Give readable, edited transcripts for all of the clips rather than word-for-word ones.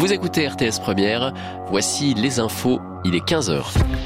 Vous écoutez RTS Première, voici les infos, il est 15h.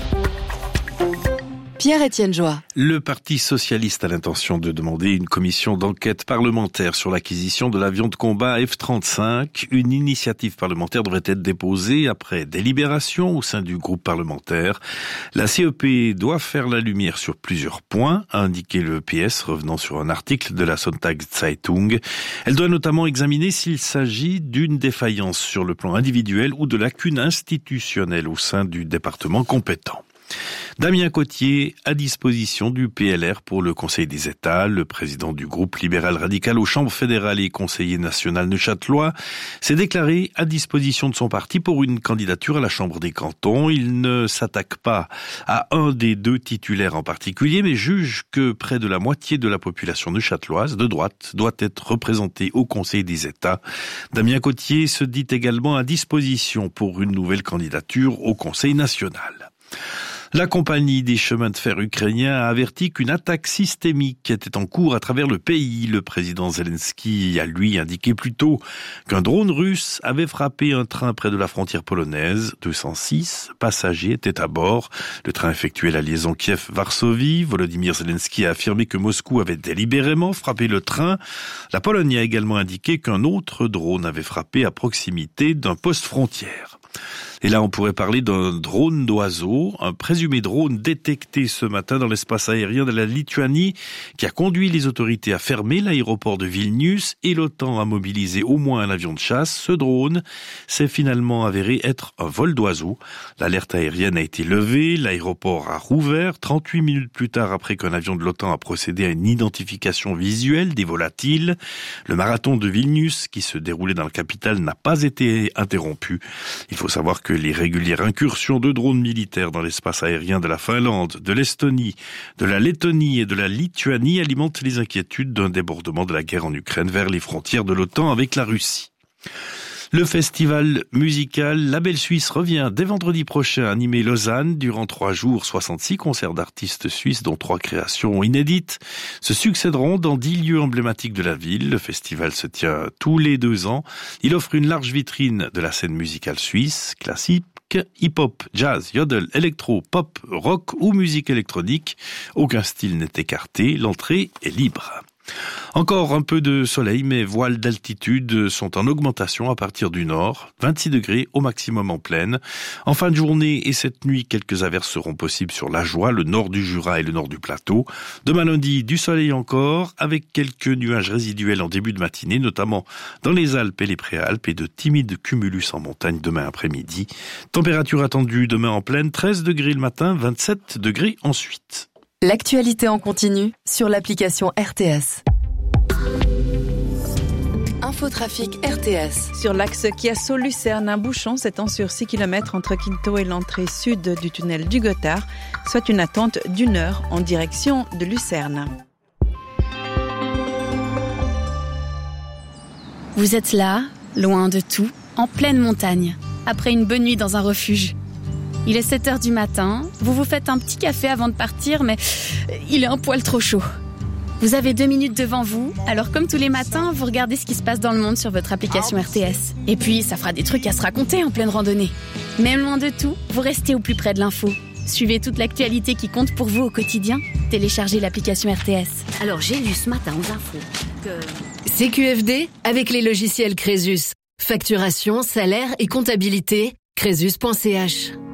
Pierre-Étienne Joie. Le Parti socialiste a l'intention de demander une commission d'enquête parlementaire sur l'acquisition de l'avion de combat F-35. Une initiative parlementaire devrait être déposée après délibération au sein du groupe parlementaire. La CEP doit faire la lumière sur plusieurs points, a indiqué le PS, revenant sur un article de la Sonntagszeitung. Elle doit notamment examiner s'il s'agit d'une défaillance sur le plan individuel ou de lacunes institutionnelles au sein du département compétent. Damien Cottier, à disposition du PLR pour le Conseil des États, le président du groupe libéral radical aux chambres fédérales et conseiller national neuchâtelois, s'est déclaré à disposition de son parti pour une candidature à la Chambre des cantons. Il ne s'attaque pas à un des deux titulaires en particulier, mais juge que près de la moitié de la population neuchâteloise de droite doit être représentée au Conseil des États. Damien Cottier se dit également à disposition pour une nouvelle candidature au Conseil national. La compagnie des chemins de fer ukrainiens a averti qu'une attaque systémique était en cours à travers le pays. Le président Zelensky a lui indiqué plus tôt qu'un drone russe avait frappé un train près de la frontière polonaise. 206 passagers étaient à bord. Le train effectuait la liaison Kiev-Varsovie. Volodymyr Zelensky a affirmé que Moscou avait délibérément frappé le train. La Pologne a également indiqué qu'un autre drone avait frappé à proximité d'un poste frontière. Et là, on pourrait parler d'un drone d'oiseau, un présumé drone détecté ce matin dans l'espace aérien de la Lituanie, qui a conduit les autorités à fermer l'aéroport de Vilnius et l'OTAN à mobiliser au moins un avion de chasse. Ce drone s'est finalement avéré être un vol d'oiseau. L'alerte aérienne a été levée, l'aéroport a rouvert 38 minutes plus tard après qu'un avion de l'OTAN a procédé à une identification visuelle des volatiles. Le marathon de Vilnius, qui se déroulait dans la capitale, n'a pas été interrompu. Il faut savoir que les régulières incursions de drones militaires dans l'espace aérien de la Finlande, de l'Estonie, de la Lettonie et de la Lituanie alimentent les inquiétudes d'un débordement de la guerre en Ukraine vers les frontières de l'OTAN avec la Russie. Le festival musical La Belle Suisse revient dès vendredi prochain à Nîmes-Lausanne. Durant 3 jours, 66 concerts d'artistes suisses, dont 3 créations inédites, se succéderont dans 10 lieux emblématiques de la ville. Le festival se tient tous les 2 ans. Il offre une large vitrine de la scène musicale suisse, classique, hip-hop, jazz, yodel, électro, pop, rock ou musique électronique. Aucun style n'est écarté, l'entrée est libre. Encore un peu de soleil, mais voiles d'altitude sont en augmentation à partir du nord. 26 degrés au maximum en plaine. En fin de journée et cette nuit, quelques averses seront possibles sur la Joie, le nord du Jura et le nord du plateau. Demain lundi, du soleil encore, avec quelques nuages résiduels en début de matinée, notamment dans les Alpes et les Préalpes, et de timides cumulus en montagne demain après-midi. Température attendue demain en plaine, 13 degrés le matin, 27 degrés ensuite. L'actualité en continu sur l'application RTS. Infotrafic RTS. Sur l'axe Chiasso-Lucerne, un bouchon s'étend sur 6 km entre Quinto et l'entrée sud du tunnel du Gothard, soit une attente d'1 heure en direction de Lucerne. Vous êtes là, loin de tout, en pleine montagne, après une bonne nuit dans un refuge. Il est 7h du matin, vous vous faites un petit café avant de partir, mais il est un poil trop chaud. Vous avez 2 minutes devant vous, alors comme tous les matins, vous regardez ce qui se passe dans le monde sur votre application RTS. Et puis, ça fera des trucs à se raconter en pleine randonnée. Même loin de tout, vous restez au plus près de l'info. Suivez toute l'actualité qui compte pour vous au quotidien. Téléchargez l'application RTS. Alors, j'ai lu ce matin aux infos que... CQFD avec les logiciels Crésus. Facturation, salaire et comptabilité, crésus.ch.